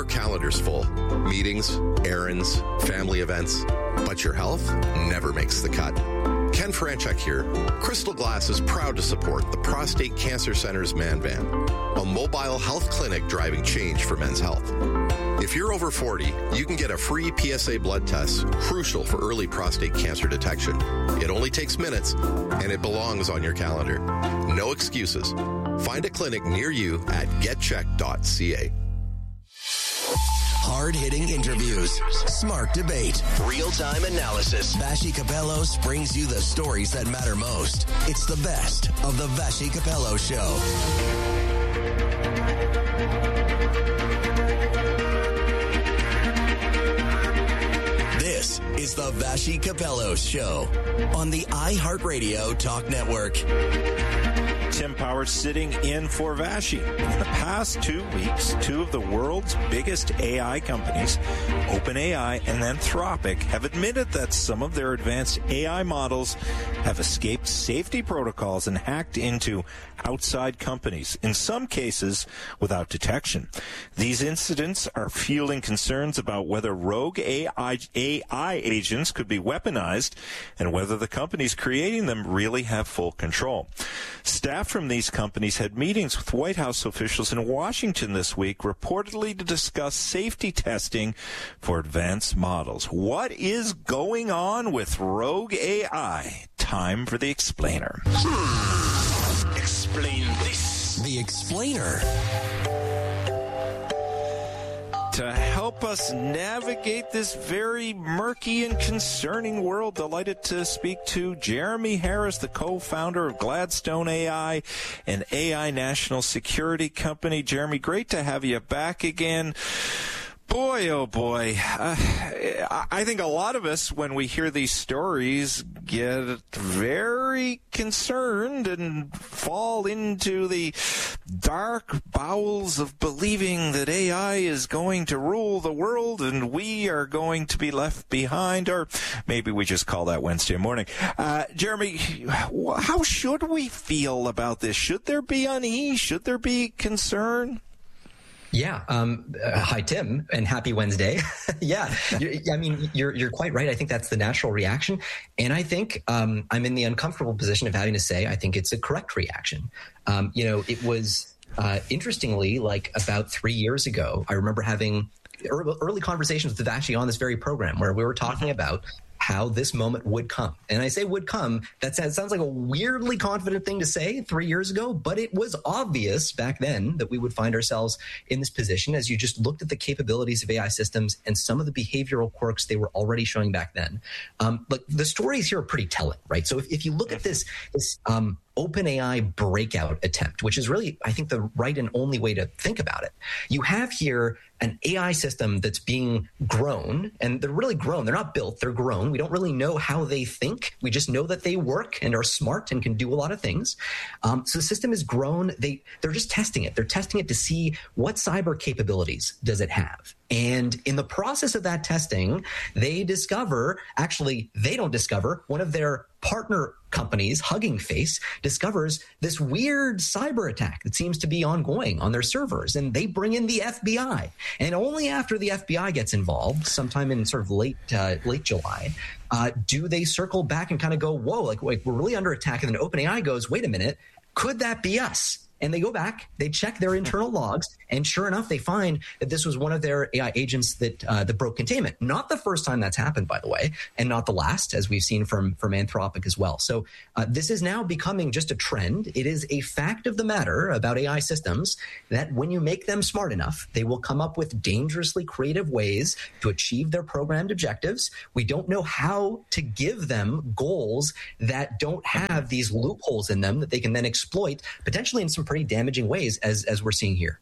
calendar's full. Meetings, errands, family events. But your health never makes the cut. Ken Franchuk here. Crystal Glass is proud to support the Prostate Cancer Center's Man Van, a mobile health clinic driving change for men's health. If you're over 40, you can get a free PSA blood test, crucial for early prostate cancer detection. It only takes minutes, and it belongs on your calendar. No excuses. Find a clinic near you at getcheck.ca. Hard-hitting interviews, smart debate, real-time analysis. Vassy Kapelos brings you the stories that matter most. It's the best of the Vassy Kapelos Show. This is the Vassy Kapelos Show on the iHeartRadio Talk Network. Tim Powers sitting in for Vassy. In the past 2 weeks, two of the world's biggest AI companies, OpenAI and Anthropic, have admitted that some of their advanced AI models have escaped safety protocols and hacked into outside companies, in some cases without detection. These incidents are fueling concerns about whether rogue AI agents could be weaponized and whether the companies creating them really have full control. Staff from these companies had meetings with White House officials in Washington this week, reportedly to discuss safety testing for advanced models. What is going on with rogue AI? Time for the explainer. Explain this. The explainer. To help us navigate this very murky and concerning world, delighted to speak to Jeremy Harris, the co-founder of Gladstone AI, an AI national security company. Jeremy, great to have you back again. Boy, oh boy. I think a lot of us, when we hear these stories, get very concerned and fall into the dark bowels of believing that AI is going to rule the world and we are going to be left behind, or maybe we just call that Wednesday morning. Jeremy, how should we feel about this? Should there be unease? Should there be concern? Yeah. Hi, Tim, and happy Wednesday. Yeah. You're quite right. I think that's the natural reaction. And I think I'm in the uncomfortable position of having to say I think it's a correct reaction. It was interestingly, like about 3 years ago, I remember having early conversations with Vassy on this very program where we were talking about how this moment would come. And I say would come, that sounds like a weirdly confident thing to say 3 years ago, but it was obvious back then that we would find ourselves in this position as you just looked at the capabilities of AI systems and some of the behavioral quirks they were already showing back then. But the stories here are pretty telling, right? So if you look at this OpenAI breakout attempt, which is really, I think, the right and only way to think about it. You have here an AI system that's being grown, and they're really grown. They're not built, they're grown. We don't really know how they think. We just know that they work and are smart and can do a lot of things. So the system is grown. They're just testing it. They're testing it to see what cyber capabilities does it have. And in the process of that testing, they don't discover, one of their partner companies, Hugging Face, discovers this weird cyber attack that seems to be ongoing on their servers. And they bring in the FBI. And only after the FBI gets involved, sometime in sort of late July, do they circle back and kind of go, whoa, like we're really under attack. And then OpenAI goes, wait a minute, could that be us? And they go back, they check their internal logs, and sure enough, they find that this was one of their AI agents that broke containment. Not the first time that's happened, by the way, and not the last, as we've seen from Anthropic as well. So this is now becoming just a trend. It is a fact of the matter about AI systems that when you make them smart enough, they will come up with dangerously creative ways to achieve their programmed objectives. We don't know how to give them goals that don't have these loopholes in them that they can then exploit, potentially in some pretty damaging ways, as we're seeing here.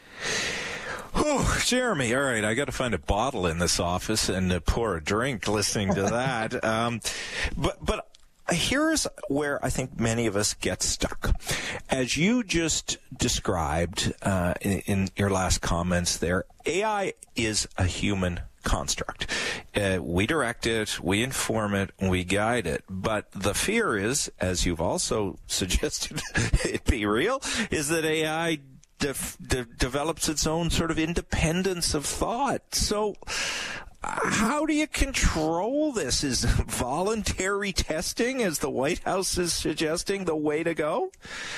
Oh, Jeremy, all right, I got to find a bottle in this office and pour a drink listening to that. But here's where I think many of us get stuck. As you just described in your last comments there, AI is a human construct. We direct it, we inform it, we guide it. But the fear is, as you've also suggested it be real, is that AI develops its own sort of independence of thought. So how do you control this? Is voluntary testing, as the White House is suggesting, the way to go?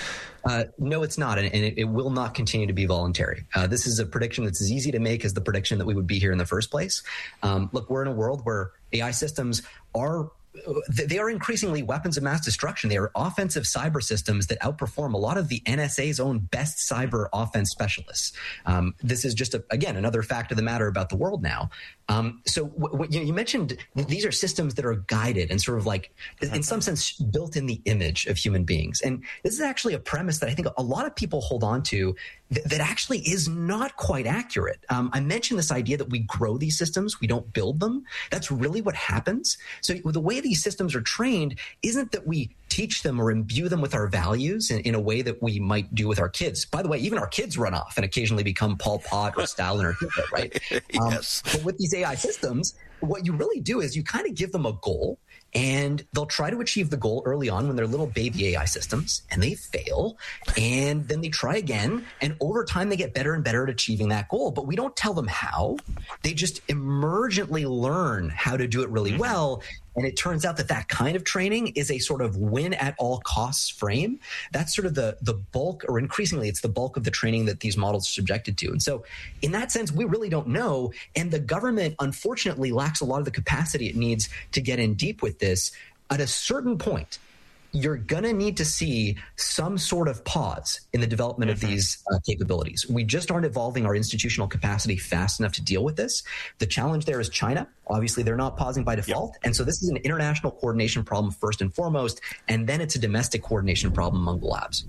No, it's not, and it will not continue to be voluntary. This is a prediction that's as easy to make as the prediction that we would be here in the first place. Look, we're in a world where AI systems are increasingly weapons of mass destruction. They are offensive cyber systems that outperform a lot of the NSA's own best cyber offense specialists. This is just, again, another fact of the matter about the world now. So you mentioned these are systems that are guided and sort of like, in some sense, built in the image of human beings. And this is actually a premise that I think a lot of people hold on to that actually is not quite accurate. I mentioned this idea that we grow these systems, we don't build them. That's really what happens. So the way these systems are trained isn't that we teach them or imbue them with our values in a way that we might do with our kids. By the way, even our kids run off and occasionally become Pol Pot or Stalin or Hitler, right? Yes. But with these AI systems, what you really do is you kind of give them a goal, and they'll try to achieve the goal early on when they're little baby AI systems, and they fail, and then they try again, and over time they get better and better at achieving that goal. But we don't tell them how. They just emergently learn how to do it really well. And it turns out that kind of training is a sort of win at all costs frame. That's sort of the bulk, or increasingly it's the bulk of the training that these models are subjected to. And so in that sense, we really don't know. And the government, unfortunately, lacks a lot of the capacity it needs to get in deep with this. At a certain point, you're going to need to see some sort of pause in the development of these capabilities. We just aren't evolving our institutional capacity fast enough to deal with this. The challenge there is China. Obviously, they're not pausing by default. And so this is an international coordination problem first and foremost, and then it's a domestic coordination problem among the labs.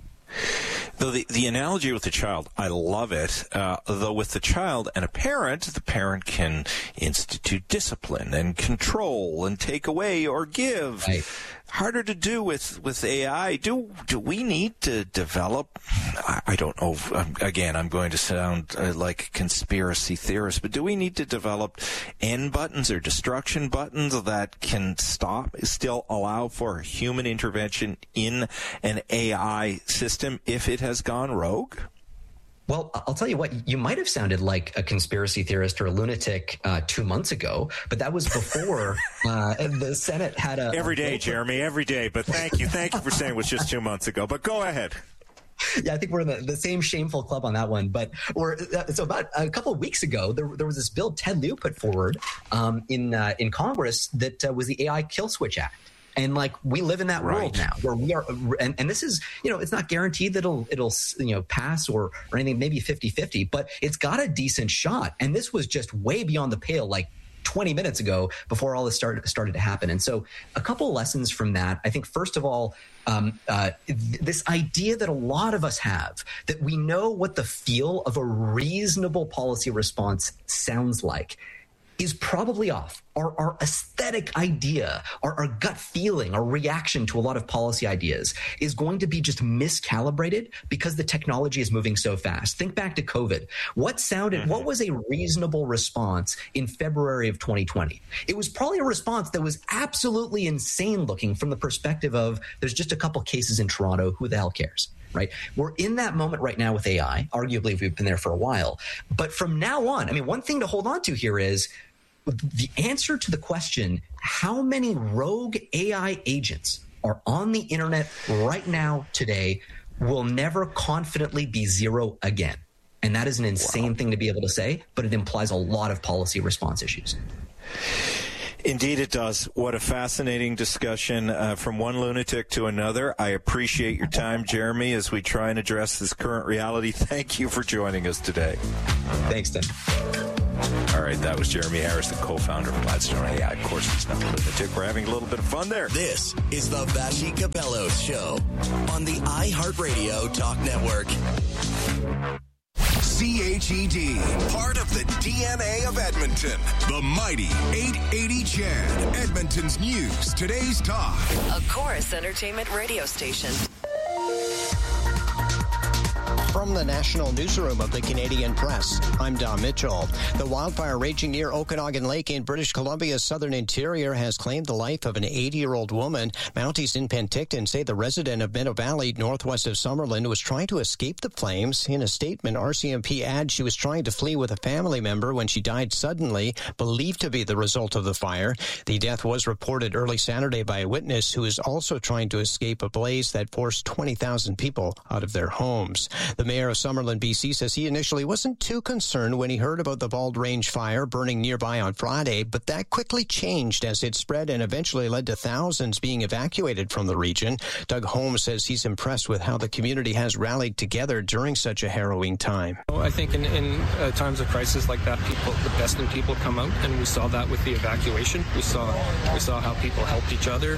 Though the analogy with the child, I love it. Though with the child and a parent, the parent can institute discipline and control and take away or give. Right. Harder to do with AI. Do we need to develop? I don't know. Again, I'm going to sound like a conspiracy theorist, but do we need to develop end buttons or destruction buttons that can still allow for human intervention in an AI system if it has gone rogue? Well, I'll tell you what, you might have sounded like a conspiracy theorist or a lunatic 2 months ago, but that was before the Senate had a... Every day, Jeremy, every day. But thank you for saying it was just 2 months ago. But go ahead. Yeah, I think we're in the same shameful club on that one. But so about a couple of weeks ago, there was this bill Ted Lieu put forward in Congress that was the AI Kill Switch Act. And like we live in that world now where we are, and this is, it's not guaranteed that it'll pass or anything, maybe 50-50, but it's got a decent shot. And this was just way beyond the pale, like 20 minutes ago before all this started to happen. And so a couple of lessons from that, I think, first of all, this idea that a lot of us have, that we know what the feel of a reasonable policy response sounds like, is probably off. Our aesthetic idea, our gut feeling, our reaction to a lot of policy ideas is going to be just miscalibrated because the technology is moving so fast. Think back to COVID. What was a reasonable response in February of 2020? It was probably a response that was absolutely insane looking from the perspective of there's just a couple cases in Toronto. Who the hell cares? Right? We're in that moment right now with AI. Arguably, we've been there for a while. But from now on, I mean, one thing to hold on to here is the answer to the question, how many rogue AI agents are on the internet right now today, will never confidently be zero again. And that is an insane thing to be able to say, but it implies a lot of policy response issues. Indeed it does. What a fascinating discussion from one lunatic to another. I appreciate your time, Jeremy, as we try and address this current reality. Thank you for joining us today. Thanks, Tim. All right, that was Jeremy Harris, the co-founder of Gladstone AI. Of course, he's not a lunatic. We're having a little bit of fun there. This is the Vassy Capellos Show on the iHeartRadio Talk Network. CHED, part of the DNA of Edmonton. The mighty 880 CHED, Edmonton's news, today's talk. A Chorus Entertainment radio station. From the National Newsroom of the Canadian Press, I'm Dom Mitchell. The wildfire raging near Okanagan Lake in British Columbia's southern interior has claimed the life of an 80-year-old woman. Mounties in Penticton say the resident of Meadow Valley, northwest of Summerlin, was trying to escape the flames. In a statement, RCMP adds she was trying to flee with a family member when she died suddenly, believed to be the result of the fire. The death was reported early Saturday by a witness who is also trying to escape a blaze that forced 20,000 people out of their homes. The mayor of Summerlin, BC, says he initially wasn't too concerned when he heard about the Bald Range fire burning nearby on Friday, but that quickly changed as it spread and eventually led to thousands being evacuated from the region. Doug Holmes says he's impressed with how the community has rallied together during such a harrowing time. I think in times of crisis like that, the best in people come out, and we saw that with the evacuation. We saw how people helped each other,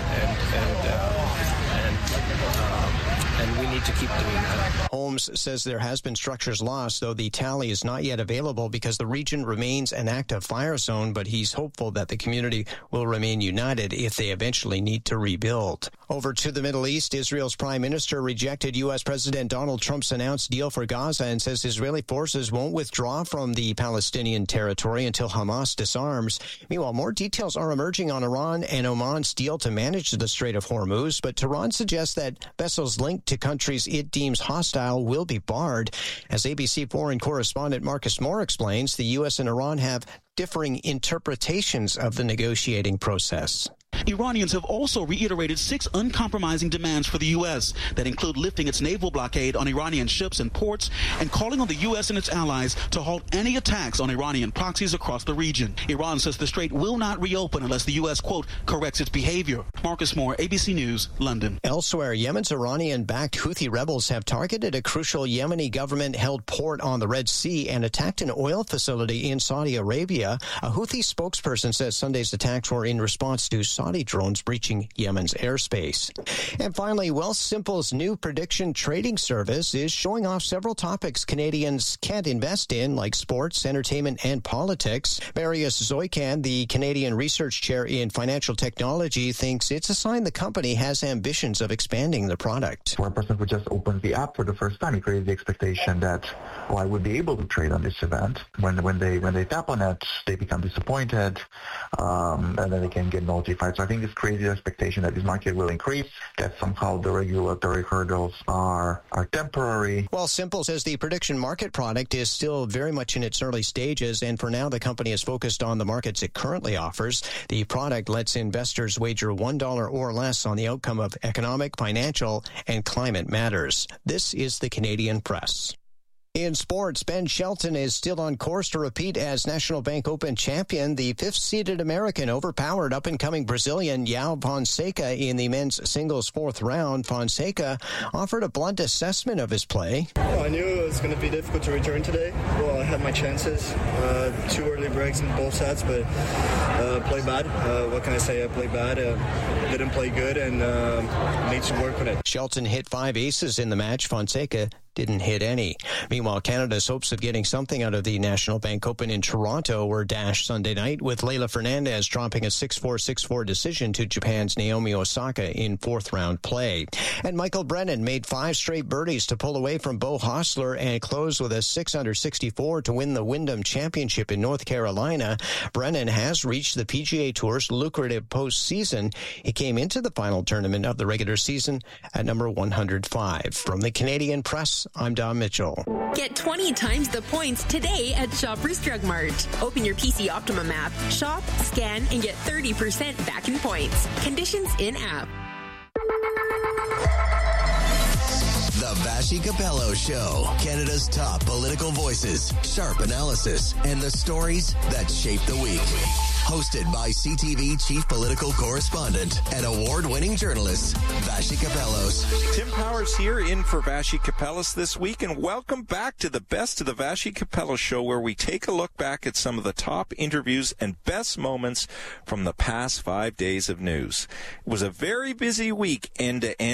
and we need to keep doing that. Holmes says there has been structures lost, though the tally is not yet available because the region remains an active fire zone, but he's hopeful that the community will remain united if they eventually need to rebuild. Over to the Middle East, Israel's prime minister rejected U.S. President Donald Trump's announced deal for Gaza and says Israeli forces won't withdraw from the Palestinian territory until Hamas disarms. Meanwhile, more details are emerging on Iran and Oman's deal to manage the Strait of Hormuz, but Tehran suggests that vessels linked to countries it deems hostile will be barred. As ABC foreign correspondent Marcus Moore explains, the U.S. and Iran have differing interpretations of the negotiating process. Iranians have also reiterated 6 uncompromising demands for the U.S. that include lifting its naval blockade on Iranian ships and ports and calling on the U.S. and its allies to halt any attacks on Iranian proxies across the region. Iran says the strait will not reopen unless the U.S., quote, corrects its behavior. Marcus Moore, ABC News, London. Elsewhere, Yemen's Iranian-backed Houthi rebels have targeted a crucial Yemeni government-held port on the Red Sea and attacked an oil facility in Saudi Arabia. A Houthi spokesperson says Sunday's attacks were in response to Saudi drones breaching Yemen's airspace. And finally, Wealthsimple's new prediction trading service is showing off several topics Canadians can't invest in, like sports, entertainment, and politics. Marius Zoican, the Canadian Research Chair in Financial Technology, thinks it's a sign the company has ambitions of expanding the product. For a person who just opens the app for the first time, he creates the expectation that, I would be able to trade on this event. When they tap on it, they become disappointed, and then they can get notified. So I think this creates the expectation that this market will increase, that somehow the regulatory hurdles are temporary. Wealthsimple says the prediction market product is still very much in its early stages, and for now the company is focused on the markets it currently offers. The product lets investors wager $1 or less on the outcome of economic, financial, and climate matters. This is the Canadian Press. In sports, Ben Shelton is still on course to repeat as National Bank Open champion. The 5th-seeded American overpowered up-and-coming Brazilian João Fonseca in the men's singles 4th round. Fonseca offered a blunt assessment of his play. I knew it was going to be difficult to return today. Well, I had my chances. 2 early breaks in both sets, but played bad. What can I say? I played bad. Didn't play good and needs to work on it. Shelton hit 5 aces in the match. Fonseca didn't hit any. Meanwhile, Canada's hopes of getting something out of the National Bank Open in Toronto were dashed Sunday night, with Leylah Fernandez dropping a 6-4, 6-4 decision to Japan's Naomi Osaka in 4th-round play. And Michael Brennan made 5 straight birdies to pull away from Beau Hossler and closed with a 6-under-64 to win the Wyndham Championship in North Carolina. Brennan has reached the PGA Tour's lucrative postseason. He came into the final tournament of the regular season at number 105. From the Canadian Press, I'm Dom Mitchell. Get 20 times the points today at Shoppers Drug Mart. Open your PC Optimum app, shop, scan, and get 30% back in points. Conditions in app. The Vassy Capello Show. Canada's top political voices, sharp analysis, and the stories that shape the week. Hosted by CTV Chief Political Correspondent and award-winning journalist, Vassy Kapelos. Tim Powers here in for Vassy Kapelos this week, and welcome back to the Best of the Vassy Kapelos Show, where we take a look back at some of the top interviews and best moments from the past 5 days of news. It was a very busy week end to end.